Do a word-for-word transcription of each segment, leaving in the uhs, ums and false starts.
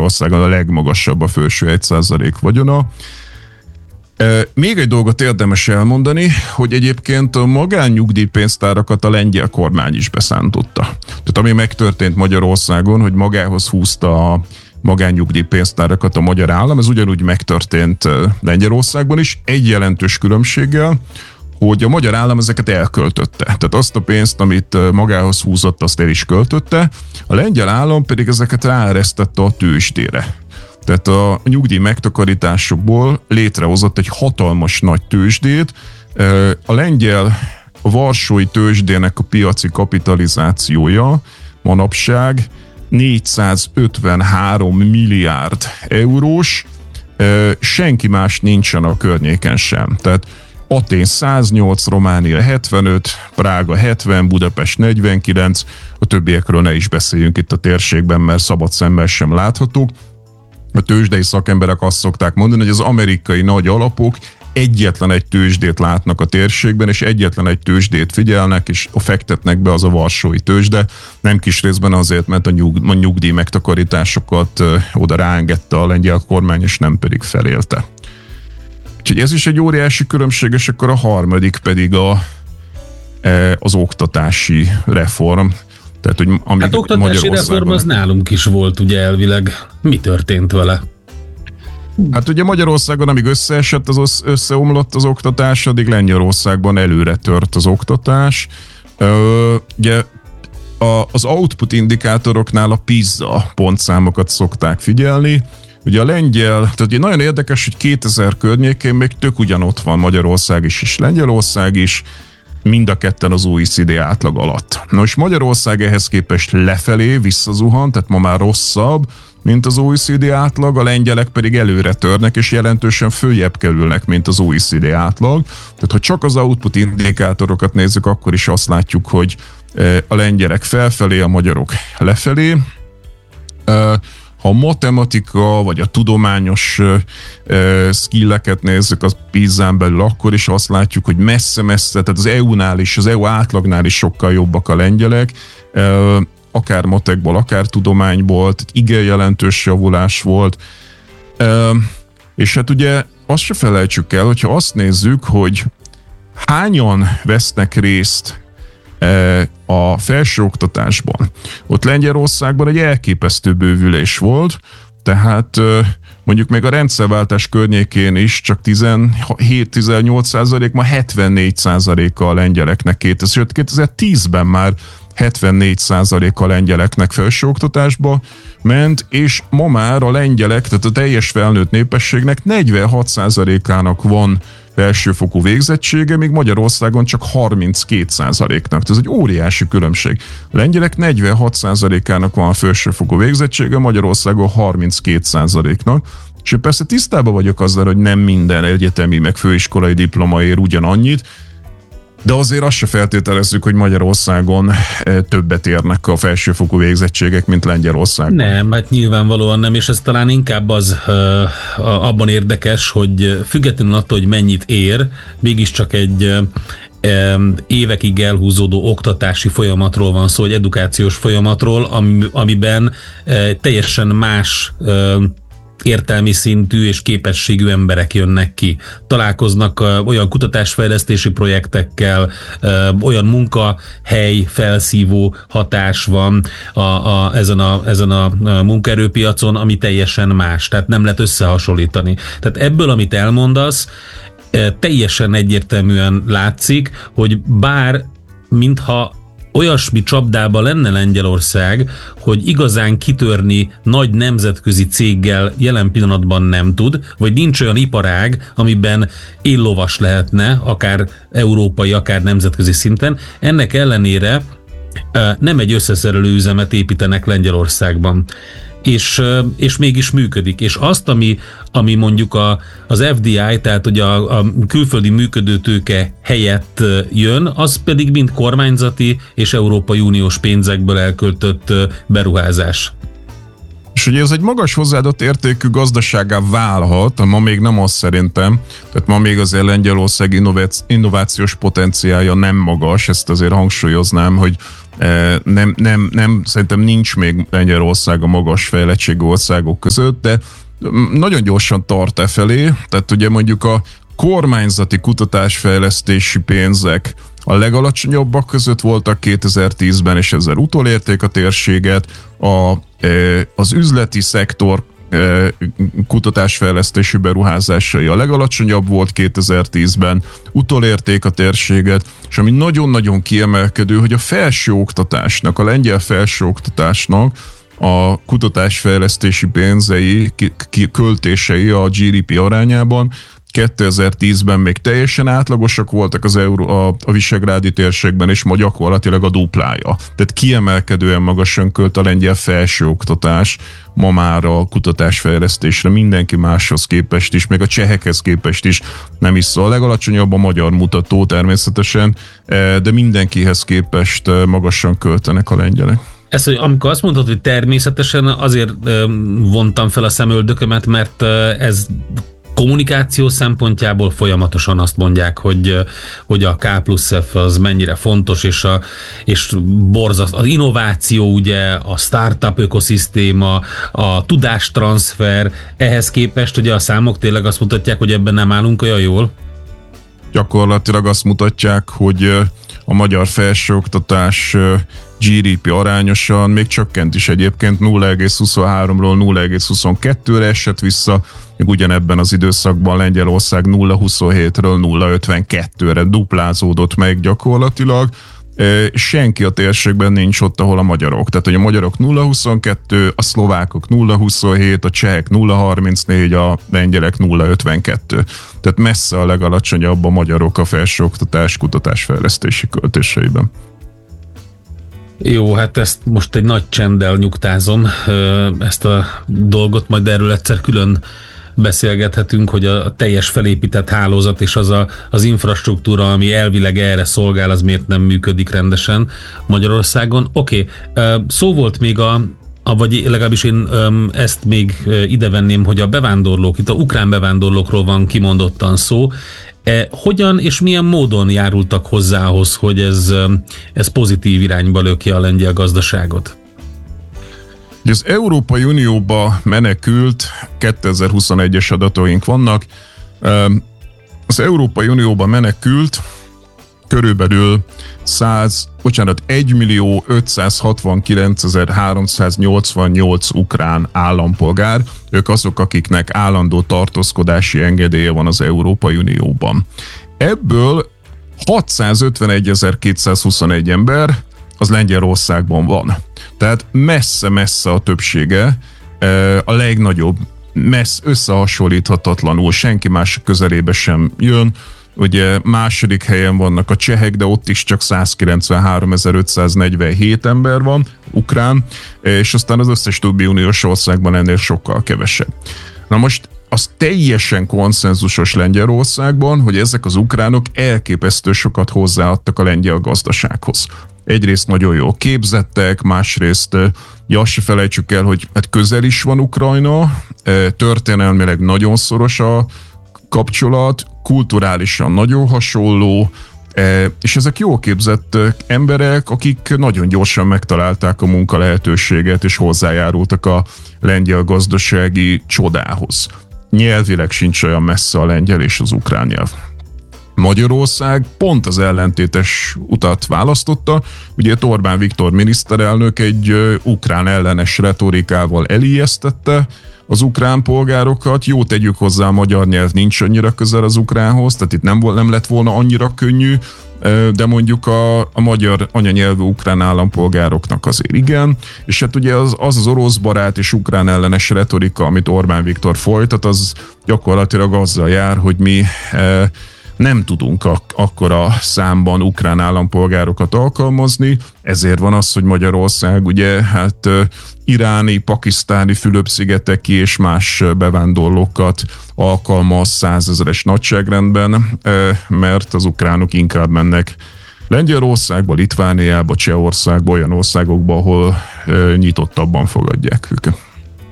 Magyarországon a legmagasabb a felső egy százalék vagyona. Még egy dolgot érdemes elmondani, hogy egyébként a magánnyugdíjpénztárakat a lengyel kormány is beszántotta. Tehát ami megtörtént Magyarországon, hogy magához húzta a magánnyugdíjpénztárakat a magyar állam, ez ugyanúgy megtörtént Lengyelországban is, egy jelentős különbséggel, hogy a magyar állam ezeket elköltötte. Tehát azt a pénzt, amit magához húzott, azt el is költötte, a lengyel állam pedig ezeket ráeresztette a tőzsdére. Tehát a nyugdíj megtakarításokból létrehozott egy hatalmas nagy tőzsdét. A lengyel a varsói tőzsdének a piaci kapitalizációja manapság négyszázötvenhárom milliárd eurós, senki más nincsen a környéken sem. Tehát Atén száznyolc, Románia hetvenöt, Prága hetven, Budapest negyvenkilenc, a többiekről ne is beszéljünk itt a térségben, mert szabad szemmel sem láthatók. A tőzsdei szakemberek azt szokták mondani, hogy az amerikai nagy alapok egyetlen egy tőzsdét látnak a térségben, és egyetlen egy tőzsdét figyelnek, és fektetnek be, az a varsói tőzsde. Nem kis részben azért, mert a, nyug, a nyugdíj megtakarításokat ö, oda ráengedte a lengyel kormány, és nem pedig felélte. Úgyhogy ez is egy óriási különbség, és akkor a harmadik pedig a, e, az oktatási reform. Tehát, hogy amíg hát oktatási reform az nálunk is volt, ugye elvileg. Mi történt vele? Hát ugye Magyarországon, amíg összeesett, az összeomlott az oktatás, addig Lengyelországban előre tört az oktatás. Ö, ugye a, az output indikátoroknál a PISA pontszámokat szokták figyelni. Ugye a lengyel, tehát ugye nagyon érdekes, hogy kétezer környékén még tök ugyanott van Magyarország is és Lengyelország is, mind a ketten az o e cé dé átlag alatt. Na most Magyarország ehhez képest lefelé visszazuhan, tehát ma már rosszabb, mint az o e cé dé átlag, a lengyelek pedig előre törnek, és jelentősen följebb kerülnek, mint az o e cé dé átlag. Tehát ha csak az output indikátorokat nézzük, akkor is azt látjuk, hogy a lengyelek felfelé, a magyarok lefelé. Ha a matematika, vagy a tudományos uh, skilleket nézzük az PISA-n belül, akkor is azt látjuk, hogy messze-messze, tehát az é u-nál is, az é u átlagnál is sokkal jobbak a lengyelek, uh, akár matekból, akár tudományból, tehát igen jelentős javulás volt. Uh, és hát ugye azt se felejtsük el, hogyha azt nézzük, hogy hányan vesznek részt a felsőoktatásban. Ott Lengyelországban egy elképesztő bővülés volt, tehát mondjuk még a rendszerváltás környékén is csak tizenhét-tizennyolc százalék, ma hetvennégy százaléka a lengyeleknek kétezer, sőt kétezer-tízben már hetvennégy százaléka a lengyeleknek felsőoktatásba ment, és ma már a lengyelek, tehát a teljes felnőtt népességnek negyvenhat százalékának van felsőfokú végzettsége, míg Magyarországon csak harminckét százaléknak. Ez egy óriási különbség. A lengyelek negyvenhat százalékának van a felsőfokú végzettsége, Magyarországon harminckét százaléknak. És persze tisztában vagyok azzal, hogy nem minden egyetemi meg főiskolai diploma ér ugyanannyit, de azért azt se feltételezzük, hogy Magyarországon többet érnek a felsőfokú végzettségek, mint Lengyelországban. Nem, hát nyilvánvalóan nem, és ez talán inkább az uh, abban érdekes, hogy függetlenül attól, hogy mennyit ér, mégiscsak egy uh, évekig elhúzódó oktatási folyamatról van szó, egy edukációs folyamatról, ami, amiben uh, teljesen más uh, értelmi szintű és képességű emberek jönnek ki. Találkoznak uh, olyan kutatásfejlesztési projektekkel, uh, olyan munkahely felszívó hatás van a, a, ezen, a, ezen a munkaerőpiacon, ami teljesen más. Tehát nem lehet összehasonlítani. Tehát ebből, amit elmondasz, uh, teljesen egyértelműen látszik, hogy bár mintha olyasmi csapdába lenne Lengyelország, hogy igazán kitörni nagy nemzetközi céggel jelen pillanatban nem tud, vagy nincs olyan iparág, amiben éllovas lehetne, akár európai, akár nemzetközi szinten. Ennek ellenére nem egy összeszerelő üzemet építenek Lengyelországban. És, és mégis működik. És azt, ami, ami mondjuk a, az ef dé i, tehát hogy a, a külföldi működőtőke helyett jön, az pedig mind kormányzati és Európai Uniós pénzekből elköltött beruházás. És ugye ez egy magas hozzáadott értékű gazdasággá válhat, ma még nem az szerintem, tehát ma még azért Lengyelország innovációs potenciálja nem magas, ezt azért hangsúlyoznám, hogy nem, nem, nem, szerintem nincs még Lengyelország a magas fejlettségű országok között, de nagyon gyorsan tart e felé, tehát ugye mondjuk a kormányzati kutatásfejlesztési pénzek a legalacsonyabbak között voltak kétezer-tízben, és ezzel utolérték a térséget. A, az üzleti szektor kutatásfejlesztési beruházásai a legalacsonyabb volt kétezer-tízben, utolérték a térséget, és ami nagyon-nagyon kiemelkedő, hogy a felsőoktatásnak, a lengyel felsőoktatásnak a kutatásfejlesztési pénzei, költései a gé dé pé arányában kétezer-tízben még teljesen átlagosak voltak az Euró, a, a visegrádi térségben, és ma gyakorlatilag a duplája. Tehát kiemelkedően magasan költ a lengyel felsőoktatás ma már a kutatásfejlesztésre, mindenki máshoz képest is, még a csehekhez képest is nem is szól. A legalacsonyabb a magyar mutató természetesen, de mindenkihez képest magasan költenek a lengyelek. Ezt, hogy amikor azt mondtad, hogy természetesen, azért vontam fel a szemöldökömet, mert ez kommunikáció szempontjából folyamatosan azt mondják, hogy, hogy a K plusz F az mennyire fontos, és, a, és borzaszt, az innováció, ugye, a startup ökoszisztéma, a tudástranszfer, ehhez képest ugye a számok tényleg azt mutatják, hogy ebben nem állunk olyan jól? Gyakorlatilag azt mutatják, hogy a magyar felsőoktatás gé dé pé arányosan még csökkent is egyébként, nulla egész huszonháromról nulla egész huszonkettőre esett vissza, még ugyanebben az időszakban Lengyelország nulla egész huszonhétről nulla egész ötvenkettőre duplázódott meg gyakorlatilag. Senki a térségben nincs ott, ahol a magyarok. Tehát, hogy a magyarok nulla egész huszonkettő, a szlovákok nulla egész huszonhét, a csehek nulla egész harmincnégy, a lengyelek nulla egész ötvenkettő. Tehát messze a legalacsonyabb a magyarok a felsőoktatás kutatásfejlesztési költéseiben. Jó, hát ezt most egy nagy csenddel nyugtázom, ezt a dolgot, majd erről egyszer külön beszélgethetünk, hogy a teljes felépített hálózat és az a, az infrastruktúra, ami elvileg erre szolgál, az miért nem működik rendesen Magyarországon. Oké, okay. Szó volt még a, a, vagy legalábbis én ezt még idevenném, hogy a bevándorlók, itt a ukrán bevándorlókról van kimondottan szó. Hogyan és milyen módon járultak hozzá ahhoz, hogy ez, ez pozitív irányba lökje a lengyel gazdaságot? Az Európai Unióba menekült, kétezer-huszonegyes adataink vannak, az Európai Unióba menekült körülbelül száz, bocsánat, egymillió ötszázhatvankilencezer-háromszáznyolcvannyolc ukrán állampolgár, ők azok, akiknek állandó tartózkodási engedélye van az Európai Unióban. Ebből hatszázötvenegyezer-kétszázhuszonegy ember az Lengyelországban van. Tehát messze-messze a többsége, a legnagyobb, messz összehasonlíthatatlanul, senki más közelébe sem jön. Ugye második helyen vannak a csehek, de ott is csak százkilencvenháromezer-ötszáznegyvenhét ember van, ukrán, és aztán az összes többi uniós országban ennél sokkal kevesebb. Na most az teljesen konszenzusos Lengyelországban, hogy ezek az ukránok elképesztő sokat hozzáadtak a lengyel gazdasághoz. Egyrészt nagyon jól képzettek, másrészt ja, azt se felejtsük el, hogy hát közel is van Ukrajna, történelmileg nagyon szoros a kapcsolat, kulturálisan nagyon hasonló, és ezek jól képzett emberek, akik nagyon gyorsan megtalálták a munka lehetőséget, és hozzájárultak a lengyel gazdasági csodához. Nyelvileg sincs olyan messze a lengyel és az ukrán nyelv. Magyarország pont az ellentétes utat választotta. Ugye Orbán Viktor miniszterelnök egy ukrán ellenes retorikával elijesztette az ukrán polgárokat. Jó, tegyük hozzá, a magyar nyelv nincs annyira közel az ukránhoz, tehát itt nem, volt, nem lett volna annyira könnyű, de mondjuk a, a magyar anyanyelvű ukrán állampolgároknak azért igen. És hát ugye az az, az orosz barát és ukrán ellenes retorika, amit Orbán Viktor folytat, az gyakorlatilag azzal jár, hogy mi nem tudunk ak- akkora számban ukrán állampolgárokat alkalmazni, ezért van az, hogy Magyarország ugye hát iráni, pakisztáni, Fülöp-szigeteki és más bevándorlókat alkalmaz százezeres nagyságrendben, mert az ukránok inkább mennek Lengyelországba, Litvániába, Csehországba, olyan országokba, ahol nyitottabban fogadják őket.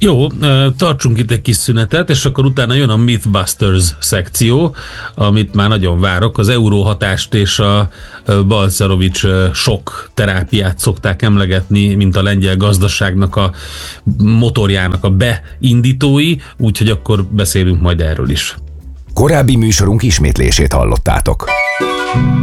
Jó, tartsunk itt egy kis szünetet, és akkor utána jön a Mythbusters szekció, amit már nagyon várok. Az euróhatást és a Balcerovics sok terápiát szokták emlegetni, mint a lengyel gazdaságnak a motorjának a beindítói, úgyhogy akkor beszélünk majd erről is. Korábbi műsorunk ismétlését hallottátok.